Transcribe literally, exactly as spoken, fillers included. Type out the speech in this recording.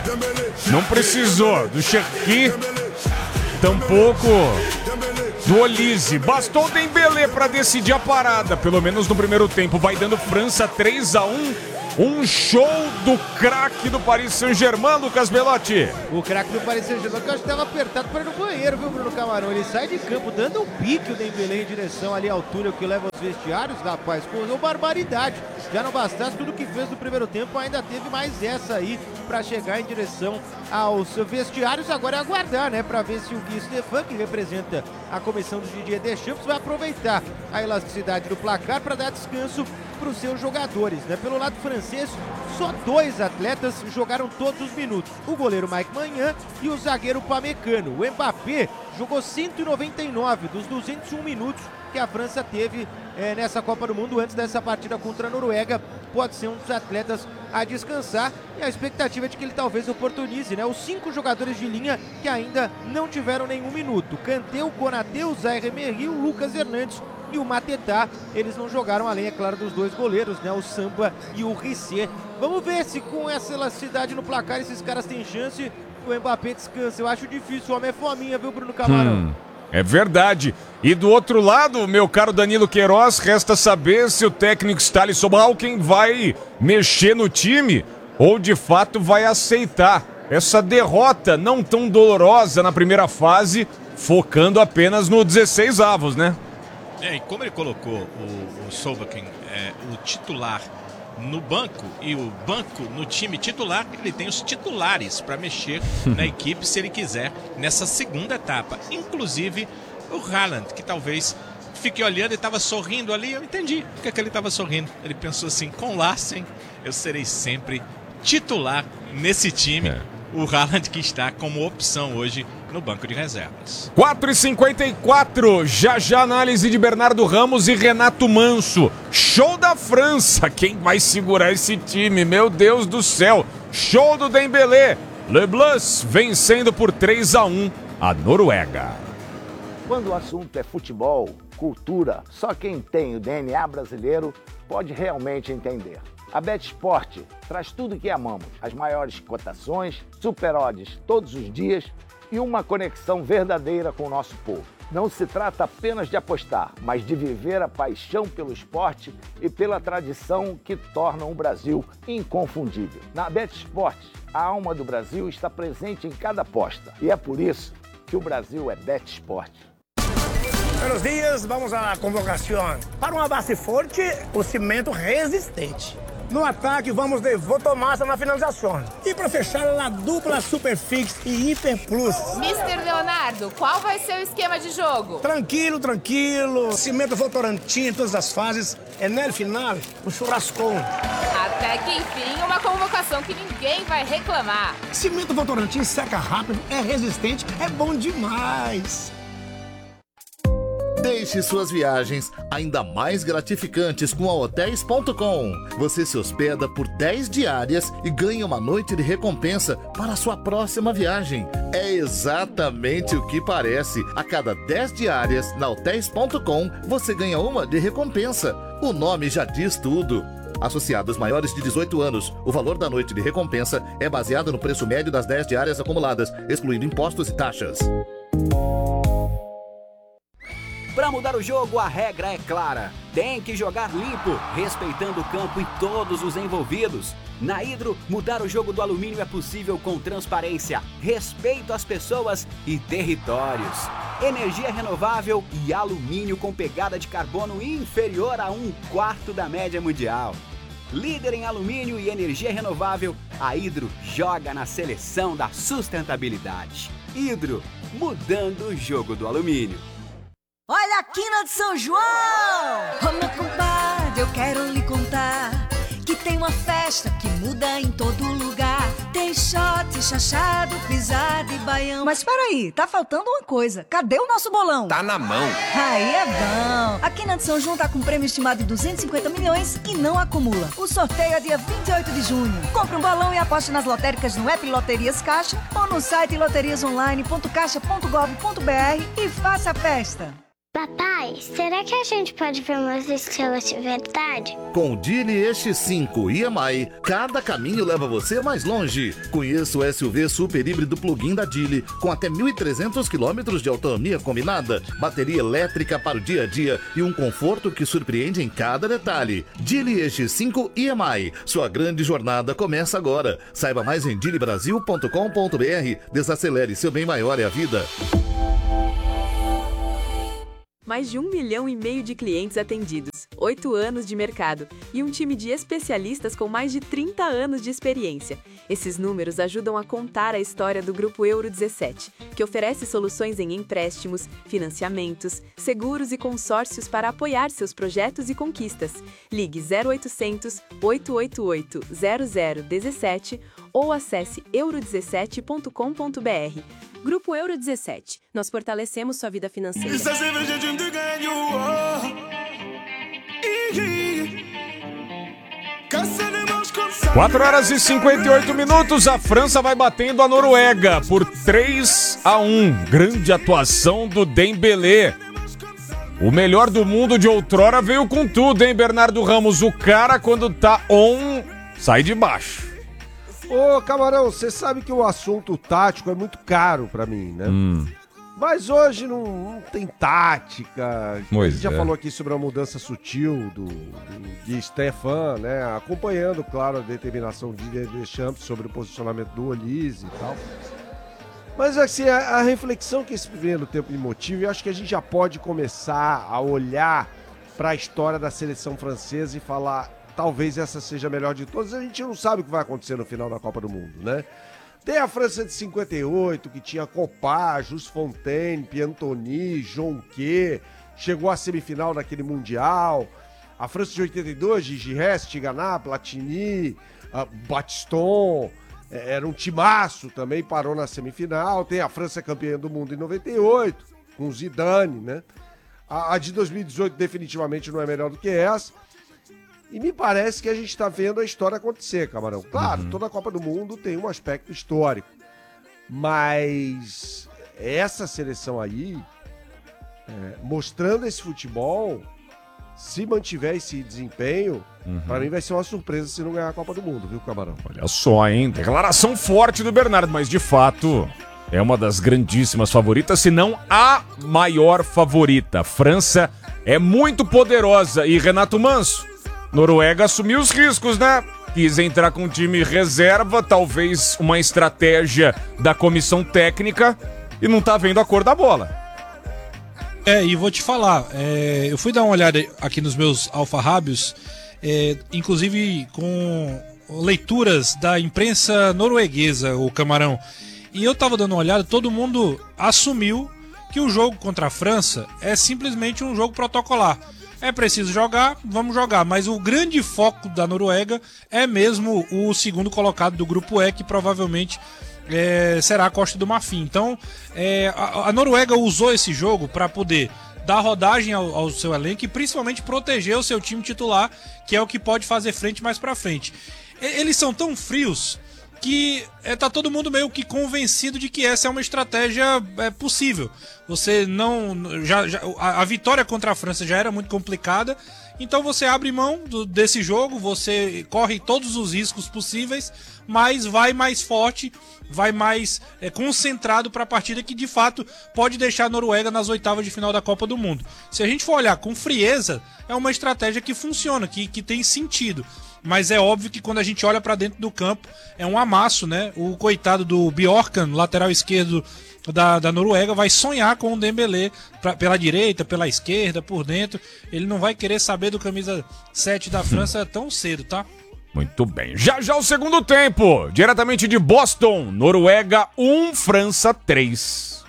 Não precisou do Cherki, tampouco do Olise. Bastou o Dembélé para decidir a parada, pelo menos no primeiro tempo. Vai dando França três a um. Um show do craque do Paris Saint-Germain, Lucas Belotti. O craque do Paris Saint-Germain, que eu acho que estava apertado para ir no banheiro, viu, Bruno Camarão? Ele sai de campo dando um pique, o Dembélé, em direção ali à altura que leva aos vestiários, rapaz. Correu barbaridade. Já não bastasse tudo que fez no primeiro tempo, ainda teve mais essa aí para chegar em direção aos vestiários. Agora é aguardar, né, para ver se o Gui Stefan, que representa a comissão do Didier Deschamps, vai aproveitar a elasticidade do placar para dar descanso para os seus jogadores, né? Pelo lado francês, só dois atletas jogaram todos os minutos, o goleiro Mike Maignan e o zagueiro Pamecano. O Mbappé jogou cento e noventa e nove dos duzentos e um minutos que a França teve é, nessa Copa do Mundo antes dessa partida contra a Noruega. Pode ser um dos atletas a descansar e a expectativa é de que ele talvez oportunize, né, os cinco jogadores de linha que ainda não tiveram nenhum minuto. Kanté, o Konaté, o Zaire-Emery, o Lucas Hernandes e o Mateta. Eles não jogaram, além, é claro, dos dois goleiros, né, o Samba e o Rissé. Vamos ver se com essa elasticidade no placar esses caras têm chance. O Mbappé descansa, eu acho difícil, o homem é fominha, viu, Bruno Camarão? Hum, é verdade. E do outro lado, meu caro Danilo Queiroz, resta saber se o técnico Stali Sobalken vai mexer no time ou de fato vai aceitar essa derrota não tão dolorosa na primeira fase, focando apenas no dezesseis avos, né? É, e como ele colocou o, o Sobalken, é, o titular no banco e o banco no time titular, ele tem os titulares para mexer na equipe se ele quiser nessa segunda etapa. Inclusive o Haaland, que talvez fique olhando e estava sorrindo ali. Eu entendi porque que ele estava sorrindo. Ele pensou assim: com Larsen eu serei sempre titular nesse time. É. O Haaland que está como opção hoje no banco de reservas. quatro e cinquenta e quatro, já já análise de Bernardo Ramos e Renato Manso. Show da França, quem vai segurar esse time? Meu Deus do céu, show do Dembélé. Le Blues vencendo por três a um a Noruega. Quando o assunto é futebol, cultura, só quem tem o D N A brasileiro pode realmente entender. A BetSport traz tudo que amamos, as maiores cotações, super odds todos os dias e uma conexão verdadeira com o nosso povo. Não se trata apenas de apostar, mas de viver a paixão pelo esporte e pela tradição que tornam o Brasil inconfundível. Na BetSport, a alma do Brasil está presente em cada aposta e é por isso que o Brasil é BetSport. Buenos dias, vamos à convocação. Para uma base forte, o cimento resistente. No ataque, vamos de Votomassa na finalização. E para fechar, a dupla Superfix e Hiper Plus. mister Leonardo, qual vai ser o esquema de jogo? Tranquilo, tranquilo. Cimento Votorantim em todas as fases. E no final, o churrascão. Até que enfim, uma convocação que ninguém vai reclamar. Cimento Votorantim seca rápido, é resistente, é bom demais. Deixe suas viagens ainda mais gratificantes com a Hotéis ponto com. Você se hospeda por dez diárias e ganha uma noite de recompensa para a sua próxima viagem. É exatamente o que parece. A cada dez diárias na Hotéis ponto com, você ganha uma de recompensa. O nome já diz tudo. Associados maiores de dezoito anos, o valor da noite de recompensa é baseado no preço médio das dez diárias acumuladas, excluindo impostos e taxas. Para mudar o jogo, a regra é clara. Tem que jogar limpo, respeitando o campo e todos os envolvidos. Na Hidro, mudar o jogo do alumínio é possível com transparência, respeito às pessoas e territórios. Energia renovável e alumínio com pegada de carbono inferior a um quarto da média mundial. Líder em alumínio e energia renovável, a Hidro joga na seleção da sustentabilidade. Hidro, mudando o jogo do alumínio. Olha a quina de São João! Ô meu compadre, eu quero lhe contar que tem uma festa que muda em todo lugar. Tem shot, chachado, pisada e baião. Mas peraí, tá faltando uma coisa. Cadê o nosso bolão? Tá na mão. Aí é bom. A quina de São João tá com prêmio estimado de duzentos e cinquenta milhões e não acumula. O sorteio é dia vinte e oito de junho. Compre um bolão e aposte nas lotéricas no app Loterias Caixa ou no site loterias online ponto caixa ponto gov ponto br e faça a festa. Papai, será que a gente pode ver umas estrelas de verdade? Com o Geely E X cinco e M I, cada caminho leva você mais longe. Conheça o S U V super híbrido plug-in da Geely, com até mil e trezentos quilômetros de autonomia combinada, bateria elétrica para o dia a dia e um conforto que surpreende em cada detalhe. Geely E X cinco e M I, sua grande jornada começa agora. Saiba mais em geely brasil ponto com ponto b r. Desacelere, seu bem maior é a vida. Mais de um milhão e meio de clientes atendidos, oito anos de mercado e um time de especialistas com mais de trinta anos de experiência. Esses números ajudam a contar a história do Grupo Euro dezessete, que oferece soluções em empréstimos, financiamentos, seguros e consórcios para apoiar seus projetos e conquistas. Ligue zero oitocentos, oito oito oito, zero zero um sete ou acesse euro dezessete ponto com ponto b r. Grupo Euro dezessete. Nós fortalecemos sua vida financeira. quatro horas e cinquenta e oito minutos. A França vai batendo a Noruega por três a um. Grande atuação do Dembélé. O melhor do mundo de outrora veio com tudo, hein, Bernardo Ramos? O cara, quando tá on, sai de baixo. Ô, Camarão, você sabe que o assunto tático é muito caro pra mim, né? Hum. Mas hoje não, não tem tática. Pois a gente já é. falou aqui sobre a mudança sutil do, do, de Stefan, né? Acompanhando, claro, a determinação de Deschamps sobre o posicionamento do Olise e tal. Mas, assim, a, a reflexão que esse primeiro tempo me motiva, eu acho que a gente já pode começar a olhar para a história da seleção francesa e falar... Talvez essa seja a melhor de todas. A gente não sabe o que vai acontecer no final da Copa do Mundo, né? Tem a França de cinquenta e oito, que tinha Copa, Jules Fontaine, Piantoni, Jonquet, chegou à semifinal naquele Mundial. A França de oitenta e dois, Gigi Rest, Tigana, Platini, uh, Batiston, era um timaço também, parou na semifinal. Tem a França campeã do mundo em noventa e oito, com Zidane, né? A, a de dois mil e dezoito definitivamente não é melhor do que essa. E me parece que a gente está vendo a história acontecer, Camarão. Claro, uhum. Toda a Copa do Mundo tem um aspecto histórico. Mas essa seleção aí, é, mostrando esse futebol, se mantiver esse desempenho, uhum. Para mim vai ser uma surpresa se não ganhar a Copa do Mundo, viu, Camarão? Olha só, hein? Declaração forte do Bernardo, mas de fato é uma das grandíssimas favoritas, se não a maior favorita. A França é muito poderosa e Renato Manso, Noruega assumiu os riscos, né? Quis entrar com um time reserva, talvez uma estratégia da comissão técnica e não tá vendo a cor da bola. É, e vou te falar, é, eu fui dar uma olhada aqui nos meus alfarrábios, é, inclusive com leituras da imprensa norueguesa, o Camarão, e eu tava dando uma olhada, todo mundo assumiu que o jogo contra a França é simplesmente um jogo protocolar. É preciso jogar, vamos jogar. Mas o grande foco da Noruega é mesmo o segundo colocado do grupo E, que provavelmente é, será a Costa do Marfim. Então, é, a, a Noruega usou esse jogo para poder dar rodagem ao, ao seu elenco e principalmente proteger o seu time titular, que é o que pode fazer frente mais para frente. E, eles são tão frios que é, tá todo mundo meio que convencido de que essa é uma estratégia é, possível. Você não... Já, já, a, a vitória contra a França já era muito complicada, então você abre mão do, desse jogo, você corre todos os riscos possíveis, mas vai mais forte, vai mais é, concentrado para a partida que de fato pode deixar a Noruega nas oitavas de final da Copa do Mundo. Se a gente for olhar com frieza, é uma estratégia que funciona, que, que tem sentido. Mas é óbvio que quando a gente olha para dentro do campo, é um amasso, né? O coitado do Bjorkan, lateral esquerdo da, da Noruega, vai sonhar com o Dembélé pra, pela direita, pela esquerda, por dentro. Ele não vai querer saber do camisa sete da França tão cedo, tá? Muito bem. Já já o segundo tempo, diretamente de Boston, Noruega um, França três.